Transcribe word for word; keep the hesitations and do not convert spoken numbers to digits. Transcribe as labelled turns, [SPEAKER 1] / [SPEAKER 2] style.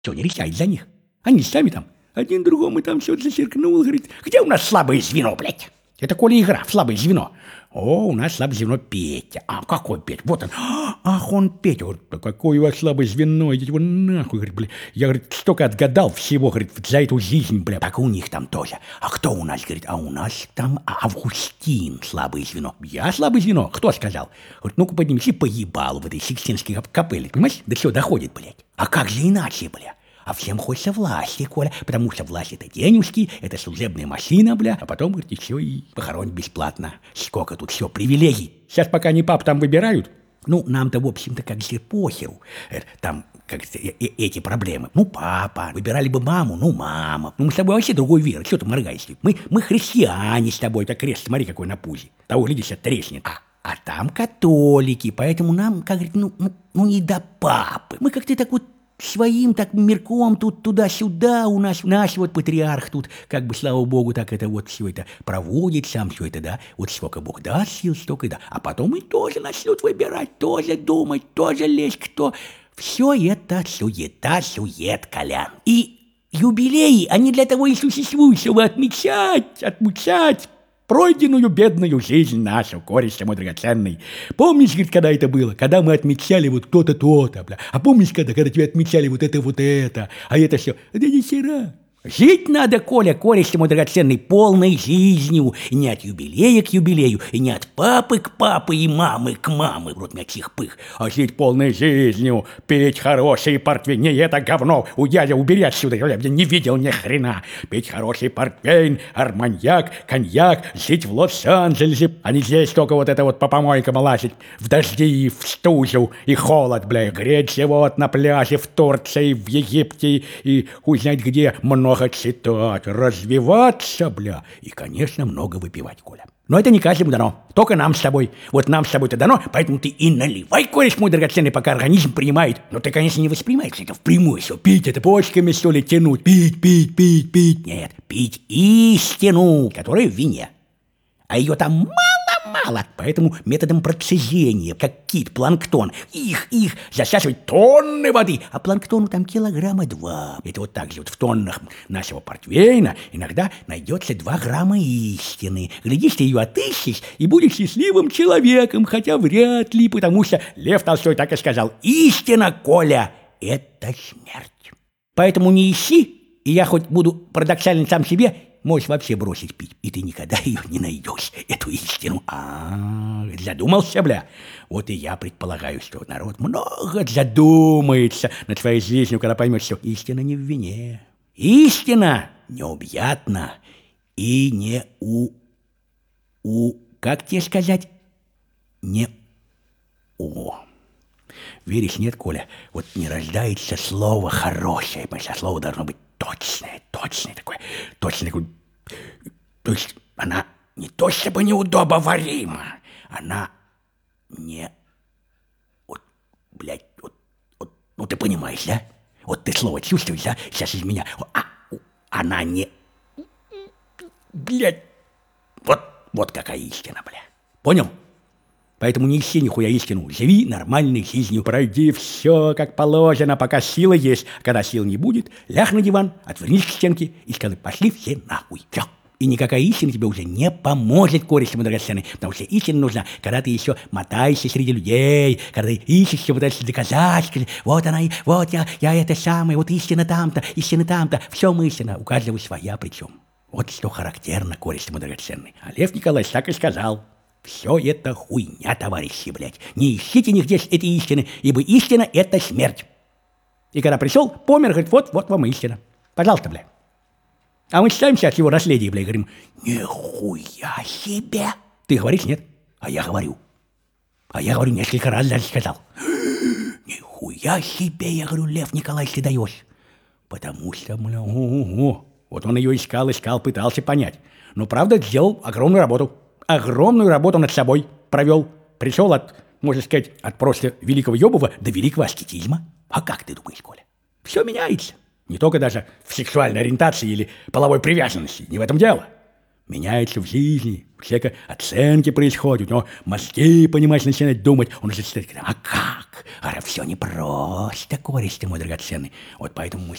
[SPEAKER 1] Что, не рычать за них? Они сами там, один другому там все зачеркнул, говорит, где у нас слабое звено, блядь? Это Коля игра в слабое звено. О, у нас слабое звено Петя. А какой Петя? Вот он. Ах, он Петя. Говорит, да какое у вас слабое звено? Идите вы нахуй. Говорит, бля. Я, говорит, столько отгадал всего, говорит, за эту жизнь, бля. Так у них там тоже. А кто у нас? Говорит, а у нас там Августин слабое звено. Я слабое звено? Кто сказал? Говорит, ну-ка поднимись и поебал в этой Сикстинской капелле. Понимаешь? Да все, доходит, блядь. А как же иначе, бля? А всем хочется власти, Коля, потому что власть — это денежки, это служебная машина, бля, а потом, говорит, еще и похоронить бесплатно. Сколько тут все привилегий. Сейчас пока не пап там выбирают, ну, нам-то, в общем-то, как же похеру. Там, как эти проблемы. Ну, папа, выбирали бы маму, ну, мама. Ну, мы с тобой вообще другой веры, что ты моргаешь? Мы, мы христиане с тобой, так крест, смотри, какой на пузе. Того, глядишь, треснет. А, а там католики, поэтому нам, как говорит, ну, ну, ну, не до папы. Мы как-то так вот своим так мирком тут туда-сюда у нас, наш вот патриарх тут, как бы, слава богу, так это вот все это проводит, сам все это, да, вот сколько Бог даст сил, столько, да, а потом и тоже начнут выбирать, тоже думать, тоже лезть, кто. Все это суета-сует, Колян. И юбилеи, они для того и существуют, чтобы отмечать, отмечать пройденную бедную жизнь нашу, користь мой драгоценный. Помнишь, говорит, когда это было? Когда мы отмечали вот то-то, то-то, бля. А помнишь, когда, когда тебя отмечали вот это, вот это? А это все? Да ни хера. Жить надо, Коля, користь мой драгоценный, полной жизнью. И не от юбилея к юбилею, и не от папы к папы, и мамы к мамы, вроде мячих пых, а жить полной жизнью, пить хороший портвейн. Не это говно, у дядя убери отсюда, я не видел ни хрена. Пить хороший портвейн, арманьяк, коньяк, жить в Лос-Анджелесе, а не здесь только вот это вот по помойкам лазить, в дожди, в стужу и холод, бля, греться вот на пляже в Турции, в Египте и хуй знает где, много много читать, развиваться, бля, и, конечно, много выпивать, Коля. Но это не каждому дано, только нам с тобой. Вот нам с тобой-то дано, поэтому ты и наливай, корешь мой драгоценный, пока организм принимает. Но ты, конечно, не воспринимаешь это впрямую, все. Пить это почками, что ли, тянуть. Пить, пить, пить, пить. Нет, пить истину, которая в вине. А ее там мало-мало, поэтому методом процежения, как кит, планктон, их, их засасывать тонны воды, а планктону там килограмма два. Это вот так же вот в тоннах нашего портвейна иногда найдется два грамма истины. Глядишь, ты ее отыщешь и будешь счастливым человеком, хотя вряд ли, потому что Лев Толстой так и сказал: истина, Коля, это смерть. Поэтому не ищи, и я хоть буду парадоксален сам себе, можешь вообще бросить пить, и ты никогда ее не найдешь, эту истину. А, задумался, бля. Вот и я предполагаю, что народ много задумается над своей жизнью, когда поймет, что истина не в вине. Истина необъятна и не у... у... как тебе сказать? Не у... Веришь, нет, Коля? Вот не рождается слово хорошее, потому что слово должно быть точное, точное такое, точное такое. То есть она не то чтобы неудобоварима, она не... Вот, блядь, вот, вот, ну ты понимаешь, да? Вот ты слово чувствуешь, да? Сейчас из меня... А, она не... Блядь, вот, вот какая истина, бля. Понял? Поэтому не ищи нихуя истину, живи нормальной жизнью, пройди все как положено, пока сила есть. А когда сил не будет, ляг на диван, отвернись к стенке и скажи: пошли все нахуй. Все. И никакая истина тебе уже не поможет, корешь мой драгоценный, потому что истина нужна, когда ты еще мотаешься среди людей, когда ты ищешь, пытаешься доказать, вот она, вот я, я это самое, вот истина там-то, истина там-то, все мысленно, у каждого своя причем. Вот что характерно, корешь мой драгоценный. А Лев Николаевич так и сказал: все это хуйня, товарищи, блядь. Не ищите нигде этой истины, ибо истина — это смерть. И когда пришел, помер, говорит: вот, вот вам истина. Пожалуйста, блядь. А мы читаемся от его наследия, блядь, говорим: нихуя себе. Ты говоришь, нет? А я говорю. А я говорю, несколько раз даже сказал: нихуя себе, я говорю, Лев Николаевич, ты даешь. Потому что, бля, ого-го. Вот он ее искал, искал, пытался понять. Но, правда, сделал огромную работу. Огромную работу над собой провел. Пришел от, можно сказать, от просто великого ёбова до великого аскетизма. А как ты думаешь, Коля? Все меняется. Не только даже в сексуальной ориентации или половой привязанности. Не в этом дело. меняется в жизни, всякие оценки происходят, у него мозги, понимаешь, начинает думать, он уже стоит, а как? А все не просто, корешь ты мой драгоценный. Вот поэтому мы